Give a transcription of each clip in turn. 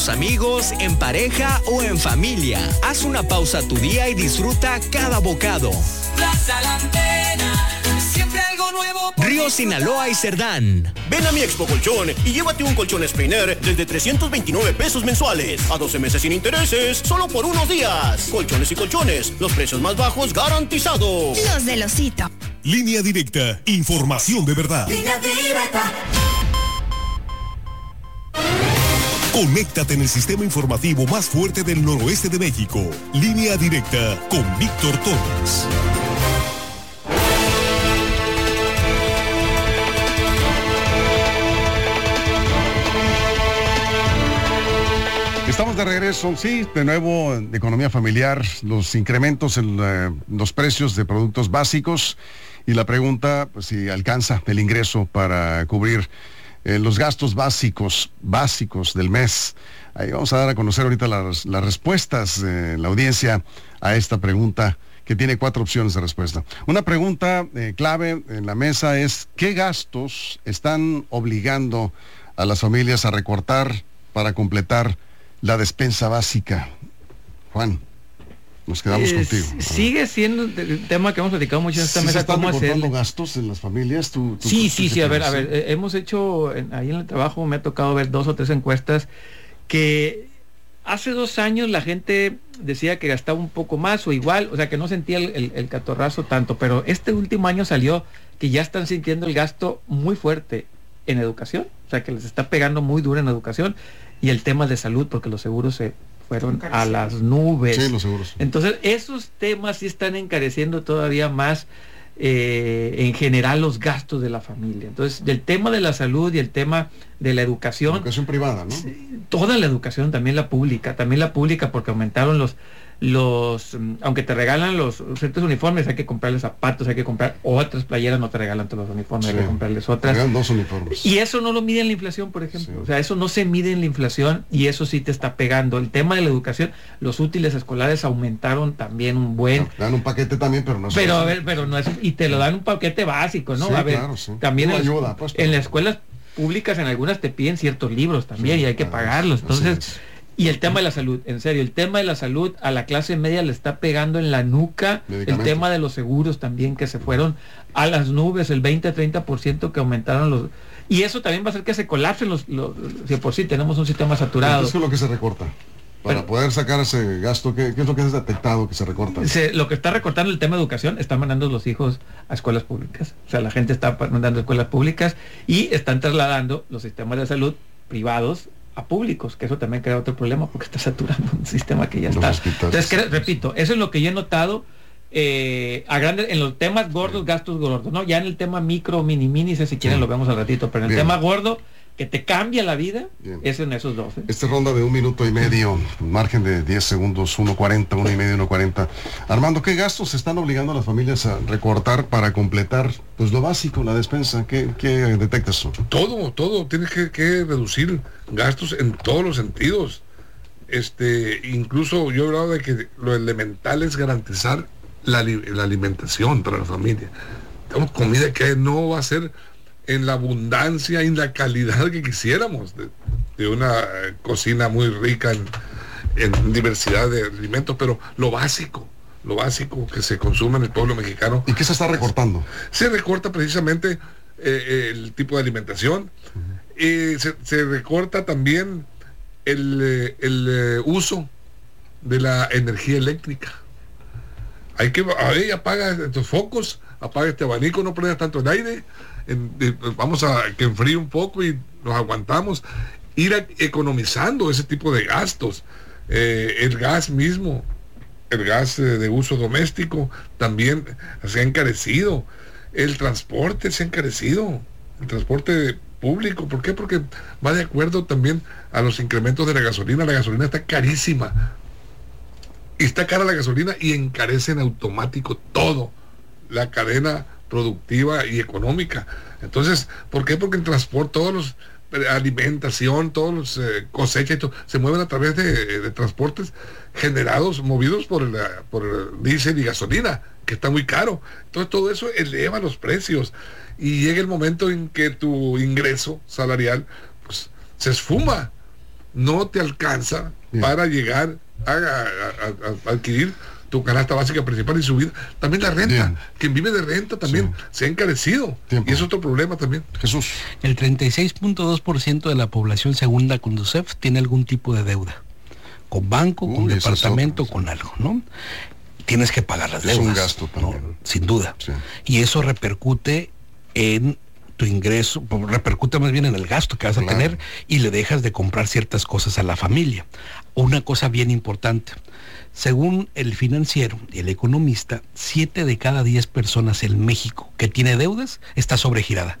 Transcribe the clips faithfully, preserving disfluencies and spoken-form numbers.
amigos, en pareja o en familia. Haz una pausa a tu día y disfruta cada bocado. Plaza La Antena, siempre algo nuevo. Río Sinaloa y Cerdán. Ven a mi Expo Colchón y llévate un colchón Sprinter desde trescientos veintinueve pesos mensuales, a doce meses sin intereses, solo por unos días. Colchones y colchones, los precios más bajos garantizados. Los del Osito. Línea Directa, información de verdad. Línea Directa. Conéctate en el sistema informativo más fuerte del noroeste de México. Línea Directa con Víctor Torres. Estamos de regreso, sí, de nuevo de economía familiar, los incrementos en eh, los precios de productos básicos y la pregunta, pues, si alcanza el ingreso para cubrir Eh, los gastos básicos, básicos del mes. Ahí vamos a dar a conocer ahorita las, las respuestas de la audiencia a esta pregunta, que tiene cuatro opciones de respuesta. Una pregunta eh, clave en la mesa es: ¿qué gastos están obligando a las familias a recortar para completar la despensa básica? Juan, nos quedamos eh, contigo. Sigue siendo el tema que hemos platicado mucho en esta ¿Sí mesa. se están ¿Cómo hacer gastos en las familias? ¿Tú, tú, sí, tú, sí, tú sí. A ver, a ¿sí? ver, eh, hemos hecho en, ahí en el trabajo me ha tocado ver dos o tres encuestas que hace dos años la gente decía que gastaba un poco más o igual, o sea, que no sentía el, el, el catorrazo tanto, pero este último año salió que ya están sintiendo el gasto muy fuerte en educación, o sea, que les está pegando muy duro en educación, y el tema de salud, porque los seguros se fueron a las nubes. Sí, los seguros. Entonces, esos temas sí están encareciendo todavía más eh, en general los gastos de la familia. Entonces, del tema de la salud y el tema de la educación. Educación privada, ¿no? Toda la educación, también la pública, también la pública, porque aumentaron los los, aunque te regalan los ciertos uniformes, hay que comprarles zapatos, hay que comprar otras playeras, no te regalan todos los uniformes, sí, hay que comprarles otras. Regalan dos uniformes. Y eso no lo mide en la inflación, por ejemplo. Sí. O sea, eso no se mide en la inflación y eso sí te está pegando. El tema de la educación, los útiles escolares aumentaron también un buen. Te dan un paquete también, pero no es. Pero a ver, pero no es, y te lo dan un paquete básico, ¿no? Sí, a ver, claro, sí. También en, ayuda, pues, en las escuelas públicas, en algunas te piden ciertos libros también, sí, y hay que claro, pagarlos. Entonces, y el tema de la salud, en serio, el tema de la salud a la clase media le está pegando en la nuca. El tema de los seguros también, que se fueron a las nubes, el veinte a treinta por ciento que aumentaron los. Y eso también va a hacer que se colapsen los, los si por sí tenemos un sistema saturado. ¿Qué es lo que se recorta? Para Pero, poder sacar ese gasto, ¿qué, ¿qué es lo que es detectado que se recorta? Se, lo que está recortando el tema de educación, están mandando los hijos a escuelas públicas. O sea, la gente está mandando a escuelas públicas y están trasladando los sistemas de salud privados a públicos, que eso también crea otro problema porque está saturando un sistema que ya los está. Hospitales. Entonces, que, repito, eso es lo que yo he notado eh, a grandes, en los temas gordos, gastos gordos, ¿no? Ya en el tema micro, mini, mini, si quieren sí. lo vemos al ratito, pero en el Bien. tema gordo, que te cambia la vida, Bien. es en esos dos. ¿eh? Esta ronda de un minuto y medio, margen de diez segundos, uno cuarenta, uno y medio, uno cuarenta. Armando, ¿qué gastos se están obligando a las familias a recortar para completar pues lo básico, la despensa? ¿Qué, qué detectas tú? Todo, todo, tienes que, que reducir gastos en todos los sentidos. Este, incluso yo he hablado de que lo elemental es garantizar la, la alimentación para la familia. Tenemos comida que no va a ser en la abundancia y en la calidad que quisiéramos, de, de una eh, cocina muy rica en, en diversidad de alimentos, pero lo básico, lo básico que se consume en el pueblo mexicano. ¿Y qué se está recortando? Se recorta precisamente eh, el tipo de alimentación, uh-huh. eh, se, se recorta también el, el, el uh, uso de la energía eléctrica. Hay que, a ver, apaga estos focos, apaga este abanico, no prendas tanto el aire. En, de, vamos a que enfríe un poco y nos aguantamos, ir a, economizando ese tipo de gastos. Eh, el gas mismo, el gas eh, de uso doméstico también se ha encarecido, el transporte se ha encarecido, el transporte público. ¿Por qué? Porque va de acuerdo también a los incrementos de la gasolina. La gasolina está carísima, y está cara la gasolina y encarece en automático todo, la cadena productiva y económica. Entonces, ¿por qué? Porque el transporte, todos los eh, alimentación, todos los eh, cosechas y todo, se mueven a través de, de transportes generados, movidos por el, por el diésel y gasolina, que está muy caro. Entonces todo eso eleva los precios y llega el momento en que tu ingreso salarial pues se esfuma, no te alcanza Bien. para llegar a, a- a- a adquirir tu canasta básica principal y subir también la renta. Bien. Quien vive de renta también Sí. se ha encarecido. Tiempo. Y es otro problema también. Jesús. El treinta y seis punto dos por ciento de la población, según la Conducef, tiene algún tipo de deuda. Con banco, Uy, con eso es departamento, otro, con algo, ¿no? Tienes que pagar las Es un deudas. gasto también. ¿no? Sin duda. Sí. Y eso repercute en tu ingreso, pues, repercute más bien en el gasto que vas a Claro. tener y le dejas de comprar ciertas cosas a la familia. Una cosa bien importante. Según el Financiero y el Economista, siete de cada diez personas en México que tiene deudas está sobregirada.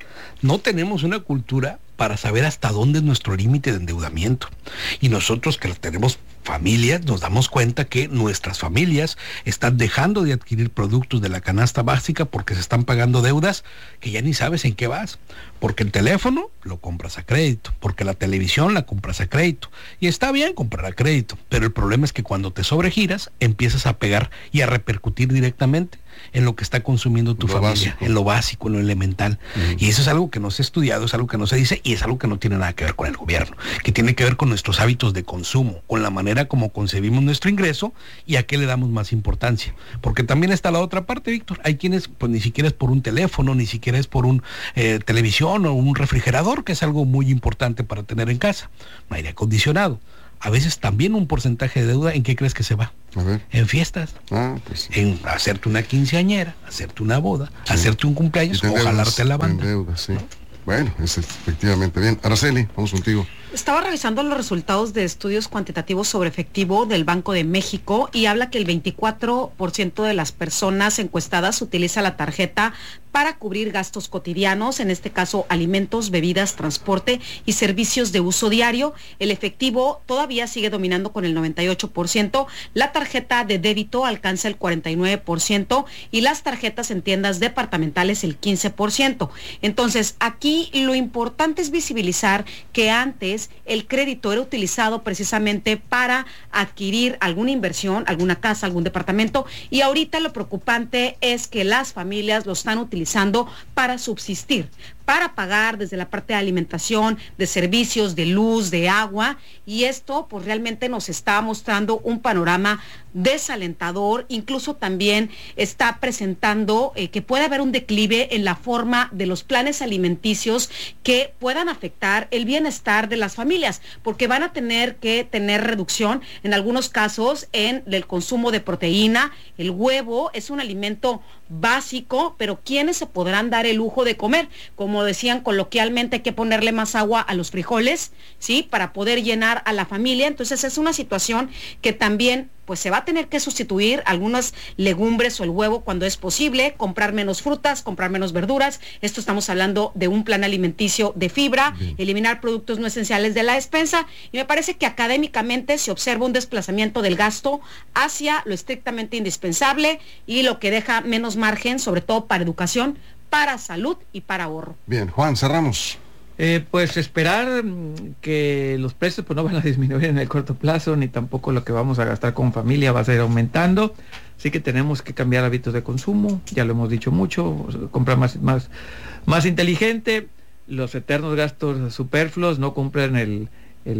No tenemos una cultura para saber hasta dónde es nuestro límite de endeudamiento. Y nosotros que tenemos familias, nos damos cuenta que nuestras familias están dejando de adquirir productos de la canasta básica porque se están pagando deudas que ya ni sabes en qué vas. Porque el teléfono lo compras a crédito, porque la televisión la compras a crédito. Y está bien comprar a crédito, pero el problema es que cuando te sobregiras, empiezas a pegar y a repercutir directamente en lo que está consumiendo tu Lo familia, básico. en lo básico, en lo elemental. Y eso es algo que no se ha estudiado, es algo que no se dice y es algo que no tiene nada que ver con el gobierno, que tiene que ver con nuestros hábitos de consumo, con la manera como concebimos nuestro ingreso y a qué le damos más importancia. Porque también está la otra parte, Víctor. Hay quienes, pues ni siquiera es por un teléfono, ni siquiera es por un eh, televisión o un refrigerador, que es algo muy importante para tener en casa, un aire acondicionado. A veces también un porcentaje de deuda, ¿en qué crees que se va? A ver. En fiestas, Ah, pues. en hacerte una quinceañera, hacerte una boda, Sí. hacerte un Y cumpleaños te o endeudas, jalarte la te banda. endeudas, sí. Bueno, es efectivamente bien. Araceli, vamos contigo. Estaba revisando los resultados de estudios cuantitativos sobre efectivo del Banco de México y habla que el veinticuatro por ciento de las personas encuestadas utiliza la tarjeta para cubrir gastos cotidianos, en este caso alimentos, bebidas, transporte y servicios de uso diario. El efectivo todavía sigue dominando con el noventa y ocho por ciento, la tarjeta de débito alcanza el cuarenta y nueve por ciento y las tarjetas en tiendas departamentales el quince por ciento. Entonces, aquí lo importante es visibilizar que antes el crédito era utilizado precisamente para adquirir alguna inversión, alguna casa, algún departamento, y ahorita lo preocupante es que las familias lo están utilizando para subsistir, para pagar desde la parte de alimentación, de servicios, de luz, de agua, y esto pues realmente nos está mostrando un panorama desalentador. Incluso también está presentando eh, que puede haber un declive en la forma de los planes alimenticios que puedan afectar el bienestar de las familias, porque van a tener que tener reducción en algunos casos en el consumo de proteína. El huevo es un alimento básico, pero ¿quiénes se podrán dar el lujo de comer? Como decían coloquialmente, hay que ponerle más agua a los frijoles, ¿sí? Para poder llenar a la familia. Entonces es una situación que también pues se va a tener que sustituir algunas legumbres o el huevo cuando es posible, comprar menos frutas, comprar menos verduras. Esto estamos hablando de un plan alimenticio de fibra, Bien. eliminar productos no esenciales de la despensa, y me parece que académicamente se observa un desplazamiento del gasto hacia lo estrictamente indispensable y lo que deja menos margen, sobre todo para educación, para salud y para ahorro. Bien, Juan, cerramos. Eh, pues esperar mm, que los precios pues no van a disminuir en el corto plazo, ni tampoco lo que vamos a gastar con familia va a seguir aumentando. Así que tenemos que cambiar hábitos de consumo, ya lo hemos dicho mucho, comprar más, más, más inteligente, los eternos gastos superfluos, no compren el,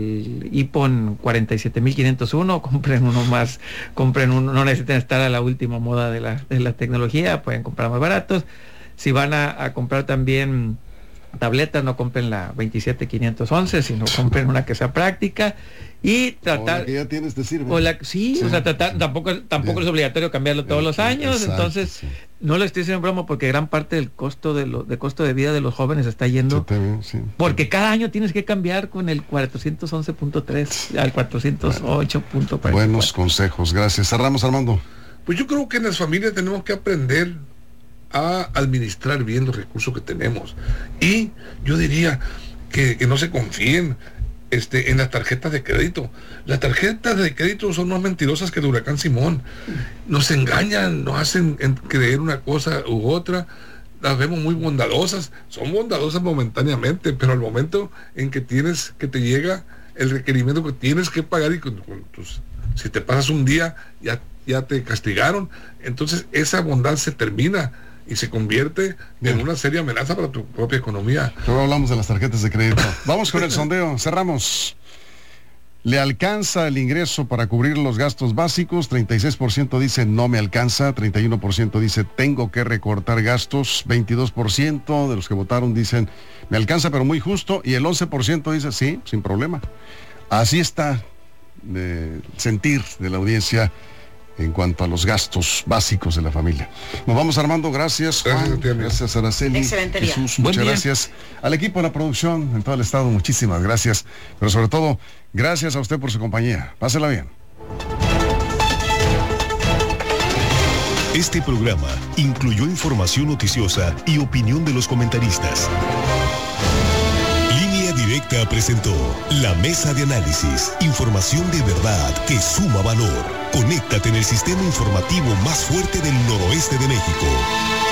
el iPhone cuarenta y siete mil quinientos uno, compren uno más, compren uno, no necesitan estar a la última moda de la, de la tecnología, pueden comprar más baratos. Si van a, a comprar también tabletas, no compren la veintisiete quinientos once, sino compren una que sea práctica y tratar O la que ya tienes te sirve. o la, sí, Sí, o sea, tratar, sí. tampoco, tampoco Bien. es obligatorio cambiarlo todos los años. Exacto, Entonces sí. no lo estoy diciendo en broma, porque gran parte del costo de lo, de costo de vida de los jóvenes está yendo, Se te ve, sí. porque cada año tienes que cambiar con el cuatrocientos once punto tres al cuatrocientos ocho punto cuarenta y cuatro. Buenos consejos, gracias. Cerramos, Armando. Pues yo creo que en las familias tenemos que aprender a administrar bien los recursos que tenemos. Y yo diría que, que no se confíen este, en las tarjetas de crédito. Las tarjetas de crédito son más mentirosas que el huracán Simón. Nos engañan, nos hacen en- creer una cosa u otra. Las vemos muy bondadosas. Son bondadosas momentáneamente, pero al momento en que tienes, que te llega el requerimiento que tienes que pagar y con, con tus, si te pasas un día ya, ya te castigaron, entonces esa bondad se termina y se convierte Bien. en una seria amenaza para tu propia economía. Luego hablamos de las tarjetas de crédito. Vamos con el sondeo, cerramos. ¿Le alcanza el ingreso para cubrir los gastos básicos? treinta y seis por ciento dice no me alcanza, treinta y uno por ciento dice tengo que recortar gastos, veintidós por ciento de los que votaron dicen me alcanza pero muy justo, y el once por ciento dice sí, sin problema. Así está el sentir de la audiencia en cuanto a los gastos básicos de la familia. Nos vamos, Armando, gracias Juan, gracias, gracias Araceli, excelente día. Jesús, Buen muchas día. gracias al equipo de la producción en todo el estado, muchísimas gracias, pero sobre todo, gracias a usted por su compañía. Pásela bien. Este programa incluyó información noticiosa y opinión de los comentaristas. Línea Directa presentó la mesa de análisis, información de verdad que suma valor. Conéctate en el sistema informativo más fuerte del noroeste de México.